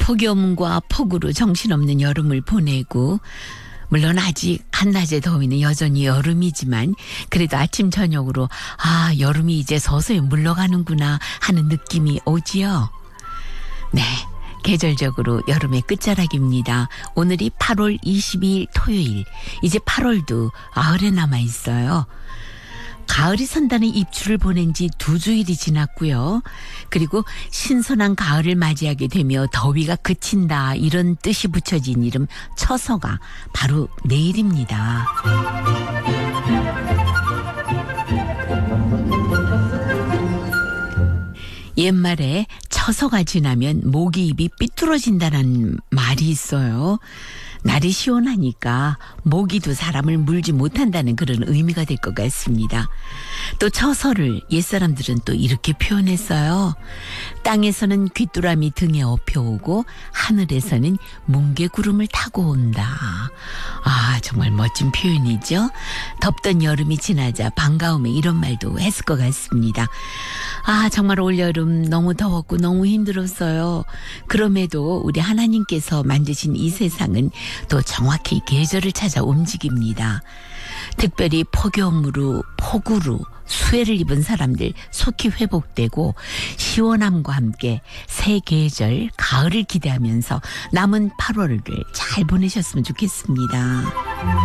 폭염과 폭우로 정신없는 여름을 보내고, 물론 아직 한낮의 더위는 여전히 여름이지만 그래도 아침 저녁으로 여름이 이제 서서히 물러가는구나 하는 느낌이 오지요. 네, 계절적으로 여름의 끝자락입니다. 오늘이 8월 22일 토요일. 이제 8월도 나흘에 남아있어요. 가을이 산다는 입추를 보낸 지 2주일이 지났고요. 그리고 신선한 가을을 맞이하게 되며 더위가 그친다 이런 뜻이 붙여진 이름 처서가 바로 내일입니다. 옛말에 처서가 지나면 모기 입이 삐뚤어진다는 말이 있어요. 날이 시원하니까 모기도 사람을 물지 못한다는 그런 의미가 될 것 같습니다. 또 처서를 옛사람들은 또 이렇게 표현했어요. 땅에서는 귀뚜라미 등에 업혀오고 하늘에서는 뭉게구름을 타고 온다. 정말 멋진 표현이죠. 덥던 여름이 지나자 반가움에 이런 말도 했을 것 같습니다. 정말 올여름 너무 더웠고 너무 힘들었어요. 그럼에도 우리 하나님께서 만드신 이 세상은 또 정확히 계절을 찾아 움직입니다. 특별히 폭염으로 폭우로 수해를 입은 사람들 속히 회복되고 시원함과 함께 새 계절 가을을 기대하면서 남은 8월을 잘 보내셨으면 좋겠습니다.